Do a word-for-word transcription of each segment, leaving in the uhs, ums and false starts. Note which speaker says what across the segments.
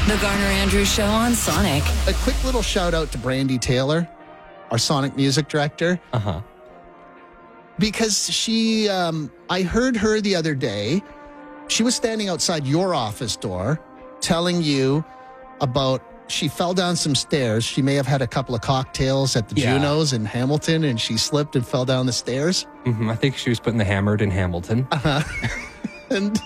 Speaker 1: The Garner Andrews Show on Sonic.
Speaker 2: A quick little shout out to Brandy Taylor, our Sonic music director.
Speaker 3: Uh-huh.
Speaker 2: Because she, um, I heard her the other day. She was standing outside your office door telling you about she fell down some stairs. She may have had a couple of cocktails at the
Speaker 3: Yeah.
Speaker 2: Junos in Hamilton and she slipped and fell down the stairs.
Speaker 3: Mm-hmm. I think she was putting the hammered in Hamilton.
Speaker 2: Uh-huh. And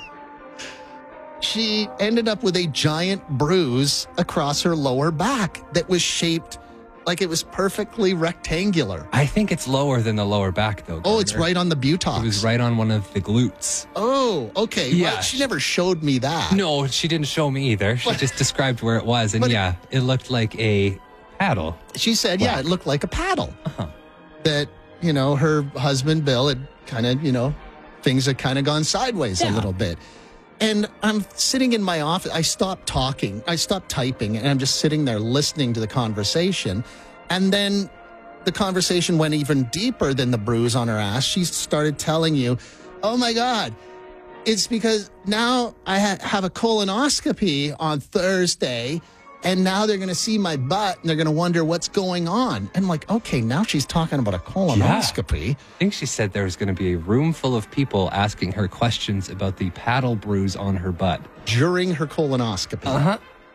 Speaker 2: she ended up with a giant bruise across her lower back that was shaped like it was perfectly rectangular.
Speaker 3: I think it's lower than the lower back, though.
Speaker 2: Oh, it's
Speaker 3: Garner.
Speaker 2: right on the buttocks.
Speaker 3: It was right on one of the glutes.
Speaker 2: Oh, okay.
Speaker 3: Yeah.
Speaker 2: Well, she never showed me that.
Speaker 3: No, she didn't show me either. She
Speaker 2: But-
Speaker 3: just described where it was. And
Speaker 2: But-
Speaker 3: yeah, it looked like a paddle.
Speaker 2: She said, yeah,
Speaker 3: Black.
Speaker 2: it looked like a paddle.
Speaker 3: Uh-huh.
Speaker 2: That, you know, her husband, Bill, had kind of, you know, things had kind of gone sideways a
Speaker 3: Yeah.
Speaker 2: little bit. And I'm sitting in my office. I stopped talking. I stopped typing, and I'm just sitting there listening to the conversation. And then the conversation went even deeper than the bruise on her ass. She started telling you, oh, my God, it's because now I ha- have a colonoscopy on Thursday, and now they're going to see my butt, and they're going to wonder what's going on. And I'm like, okay, now she's talking about a colonoscopy.
Speaker 3: I think she said there was going to be a room full of people asking her questions about the paddle bruise on her butt.
Speaker 2: During her colonoscopy.
Speaker 3: Uh-huh.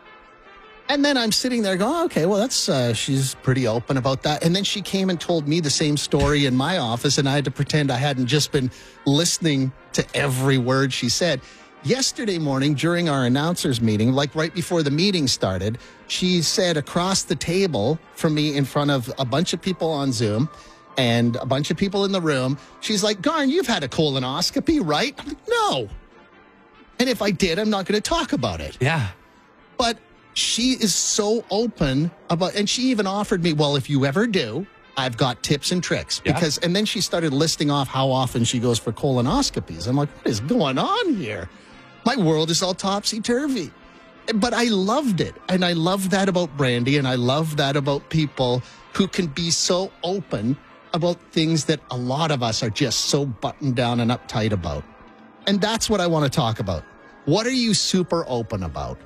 Speaker 2: And then I'm sitting there going, oh, okay, well, that's, uh, she's pretty open about that. And then she came and told me the same story in my office, and I had to pretend I hadn't just been listening to every word she said. Yesterday morning, during our announcers meeting, like right before the meeting started, she said across the table from me in front of a bunch of people on Zoom and a bunch of people in the room, she's like, Garn, you've had a colonoscopy, right? I'm like, no. And if I did, I'm not going to talk about it.
Speaker 3: Yeah.
Speaker 2: But she is so open about, and she even offered me, well, if you ever do, I've got tips and tricks.
Speaker 3: Yeah.
Speaker 2: Because, and then she started listing off how often she goes for colonoscopies. I'm like, what is going on here? My world is all topsy-turvy. But I loved it. And I love that about Brandy. And I love that about people who can be so open about things that a lot of us are just so buttoned down and uptight about. And that's what I want to talk about. What are you super open about?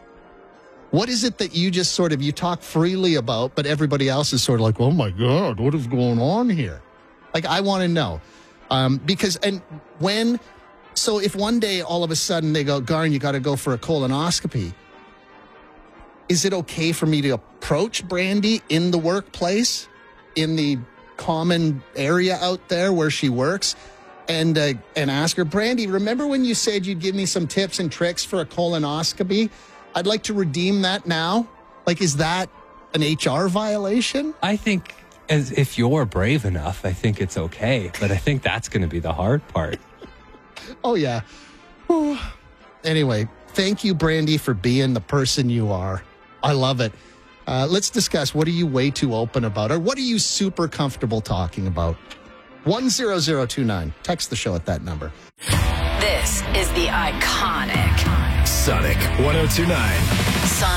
Speaker 2: What is it that you just sort of, you talk freely about, but everybody else is sort of like, oh my God, what is going on here? Like, I want to know. Um, because, and when, so if one day all of a sudden they go, Garn, you got to go for a colonoscopy, is it okay for me to approach Brandy in the workplace, in the common area out there where she works, and uh, and ask her, Brandy, remember when you said you'd give me some tips and tricks for a colonoscopy? I'd like to redeem that now. Like, is that an H R violation?
Speaker 3: I think as if you're brave enough, I think it's okay. But I think that's going to be the hard part.
Speaker 2: Oh, yeah. Whew. Anyway, thank you, Brandy, for being the person you are. I love it. Uh, let's discuss, what are you way too open about? Or what are you super comfortable talking about? one zero zero two nine. Text the show at that number.
Speaker 1: This is the iconic
Speaker 4: Sonic one oh two nine.
Speaker 1: Sonic.